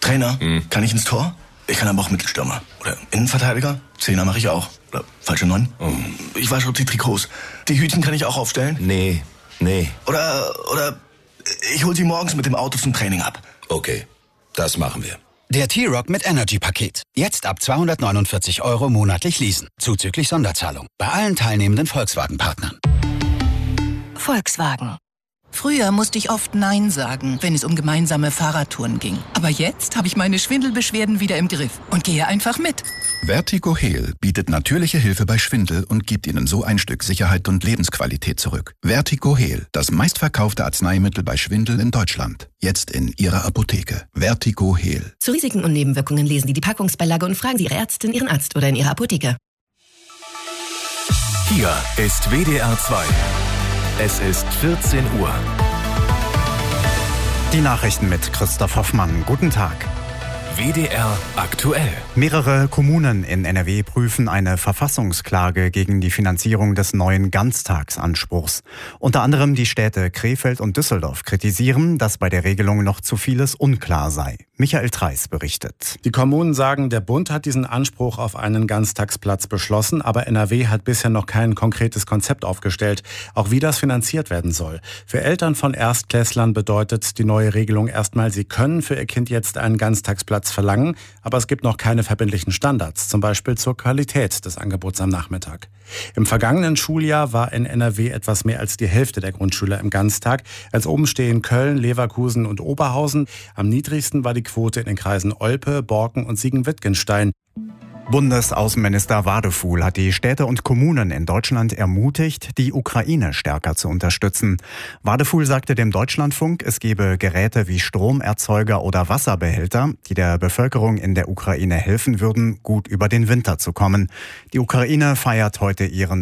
Trainer, kann ich ins Tor? Ich kann aber auch Mittelstürmer. Oder Innenverteidiger? Zehner mache ich auch. Oder falsche 9? Ich wasche die Trikots. Die Hütchen kann ich auch aufstellen? Nee. Oder ich hol sie morgens mit dem Auto zum Training ab. Okay, das machen wir. Der T-Rock mit Energy-Paket. Jetzt ab 249 € monatlich leasen. Zuzüglich Sonderzahlung. Bei allen teilnehmenden Volkswagen-Partnern. Volkswagen. Früher musste ich oft Nein sagen, wenn es um gemeinsame Fahrradtouren ging. Aber jetzt habe ich meine Schwindelbeschwerden wieder im Griff und gehe einfach mit. Vertigo Heal bietet natürliche Hilfe bei Schwindel und gibt Ihnen so ein Stück Sicherheit und Lebensqualität zurück. Vertigo Heal, das meistverkaufte Arzneimittel bei Schwindel in Deutschland. Jetzt in Ihrer Apotheke. Vertigo Heal. Zu Risiken und Nebenwirkungen lesen Sie die Packungsbeilage und fragen Sie Ihre Ärztin, Ihren Arzt oder in Ihrer Apotheke. Hier ist WDR 2. Es ist 14 Uhr. Die Nachrichten mit Christoph Hoffmann. Guten Tag. WDR aktuell. Mehrere Kommunen in NRW prüfen eine Verfassungsklage gegen die Finanzierung des neuen Ganztagsanspruchs. Unter anderem die Städte Krefeld und Düsseldorf kritisieren, dass bei der Regelung noch zu vieles unklar sei. Michael Treis berichtet. Die Kommunen sagen, der Bund hat diesen Anspruch auf einen Ganztagsplatz beschlossen, aber NRW hat bisher noch kein konkretes Konzept aufgestellt, auch wie das finanziert werden soll. Für Eltern von Erstklässlern bedeutet die neue Regelung erstmal, sie können für ihr Kind jetzt einen Ganztagsplatz verlangen, aber es gibt noch keine verbindlichen Standards, zum Beispiel zur Qualität des Angebots am Nachmittag. Im vergangenen Schuljahr war in NRW etwas mehr als die Hälfte der Grundschüler im Ganztag. Als oben stehen Köln, Leverkusen und Oberhausen. Am niedrigsten war die Quote in den Kreisen Olpe, Borken und Siegen-Wittgenstein. Bundesaußenminister Wadefuhl hat die Städte und Kommunen in Deutschland ermutigt, die Ukraine stärker zu unterstützen. Wadefuhl sagte dem Deutschlandfunk, es gebe Geräte wie Stromerzeuger oder Wasserbehälter, die der Bevölkerung in der Ukraine helfen würden, gut über den Winter zu kommen. Die Ukraine feiert heute ihren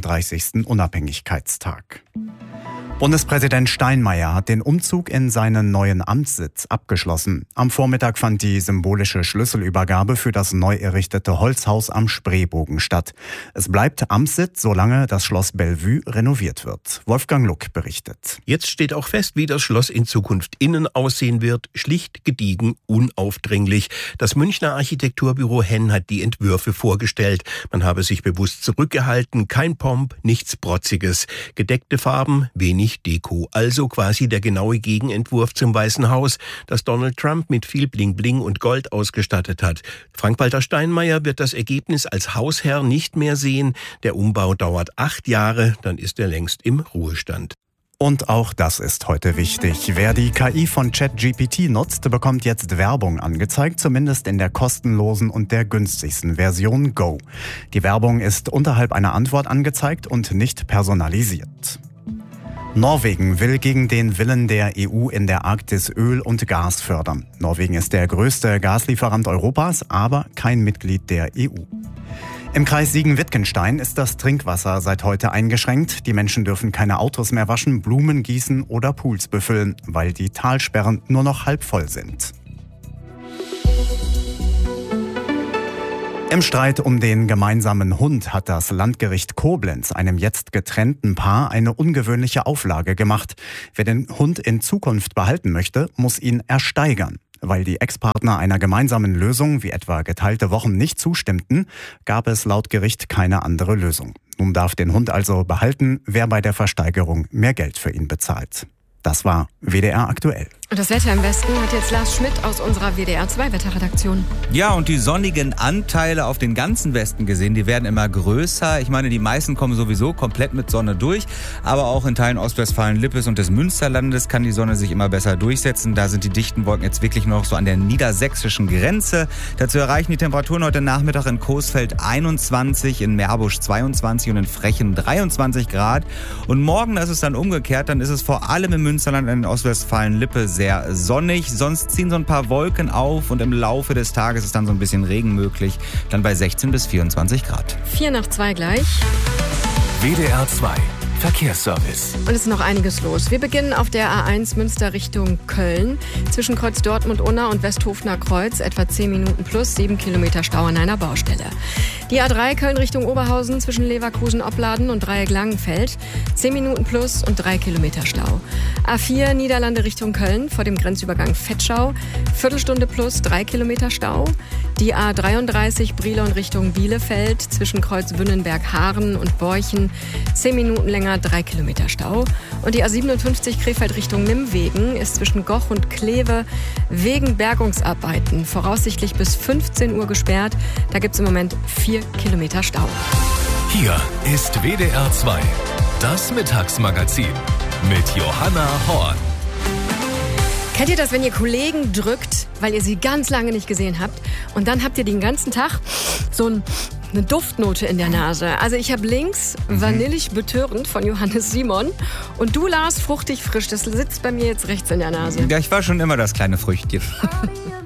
35. Unabhängigkeitstag. Bundespräsident Steinmeier hat den Umzug in seinen neuen Amtssitz abgeschlossen. Am Vormittag fand die symbolische Schlüsselübergabe für das neu errichtete Holzhaus am Spreebogen statt. Es bleibt Amtssitz, solange das Schloss Bellevue renoviert wird. Wolfgang Luck berichtet. Jetzt steht auch fest, wie das Schloss in Zukunft innen aussehen wird. Schlicht, gediegen, unaufdringlich. Das Münchner Architekturbüro Henn hat die Entwürfe vorgestellt. Man habe sich bewusst zurückgehalten. Kein Pomp, nichts Protziges. Gedeckte Farben, wenig Deko, also quasi der genaue Gegenentwurf zum Weißen Haus, das Donald Trump mit viel Bling-Bling und Gold ausgestattet hat. Frank-Walter Steinmeier wird das Ergebnis als Hausherr nicht mehr sehen. Der Umbau dauert 8 Jahre, dann ist er längst im Ruhestand. Und auch das ist heute wichtig. Wer die KI von ChatGPT nutzt, bekommt jetzt Werbung angezeigt, zumindest in der kostenlosen und der günstigsten Version Go. Die Werbung ist unterhalb einer Antwort angezeigt und nicht personalisiert. Norwegen will gegen den Willen der EU in der Arktis Öl und Gas fördern. Norwegen ist der größte Gaslieferant Europas, aber kein Mitglied der EU. Im Kreis Siegen-Wittgenstein ist das Trinkwasser seit heute eingeschränkt. Die Menschen dürfen keine Autos mehr waschen, Blumen gießen oder Pools befüllen, weil die Talsperren nur noch halb voll sind. Im Streit um den gemeinsamen Hund hat das Landgericht Koblenz einem jetzt getrennten Paar eine ungewöhnliche Auflage gemacht. Wer den Hund in Zukunft behalten möchte, muss ihn ersteigern. Weil die Ex-Partner einer gemeinsamen Lösung, wie etwa geteilte Wochen, nicht zustimmten, gab es laut Gericht keine andere Lösung. Nun darf den Hund also behalten, wer bei der Versteigerung mehr Geld für ihn bezahlt. Das war WDR aktuell. Und das Wetter im Westen hat jetzt Lars Schmidt aus unserer WDR-2-Wetterredaktion. Ja, und die sonnigen Anteile auf den ganzen Westen gesehen, die werden immer größer. Ich meine, die meisten kommen sowieso komplett mit Sonne durch. Aber auch in Teilen Ostwestfalen-Lippes und des Münsterlandes kann die Sonne sich immer besser durchsetzen. Da sind die dichten Wolken jetzt wirklich noch so an der niedersächsischen Grenze. Dazu erreichen die Temperaturen heute Nachmittag in Coesfeld 21, in Meerbusch 22 und in Frechen 23 Grad. Und morgen, das ist dann umgekehrt, dann ist es vor allem im Münsterland und in Ostwestfalen-Lippe sehr sonnig. Sonst ziehen so ein paar Wolken auf und im Laufe des Tages ist dann so ein bisschen Regen möglich. Dann bei 16 bis 24 Grad. 4:02 gleich. WDR 2 Verkehrsservice. Und es ist noch einiges los. Wir beginnen auf der A1 Münster Richtung Köln. Zwischen Kreuz Dortmund-Unna und Westhofener Kreuz etwa 10 Minuten plus 7 Kilometer Stau an einer Baustelle. Die A3 Köln Richtung Oberhausen zwischen Leverkusen, Opladen und Dreieck-Langenfeld. 10 Minuten plus und 3 Kilometer Stau. A4 Niederlande Richtung Köln vor dem Grenzübergang Vetschau. Viertelstunde plus 3 Kilometer Stau. Die A33 Brilon Richtung Bielefeld zwischen Kreuzbünnenberg-Haaren und Borchen. 10 Minuten länger, 3 Kilometer Stau. Und die A57 Krefeld Richtung Nimwegen ist zwischen Goch und Kleve wegen Bergungsarbeiten voraussichtlich bis 15 Uhr gesperrt. Da gibt es im Moment 4 Kilometer Stau. Hier ist WDR 2, das Mittagsmagazin mit Johanna Horn. Kennt ihr das, wenn ihr Kollegen drückt, weil ihr sie ganz lange nicht gesehen habt und dann habt ihr den ganzen Tag so eine Duftnote in der Nase? Also ich habe links vanillig betörend von Johannes Simon und du, Lars, fruchtig frisch. Das sitzt bei mir jetzt rechts in der Nase. Ja, ich war schon immer das kleine Früchtchen.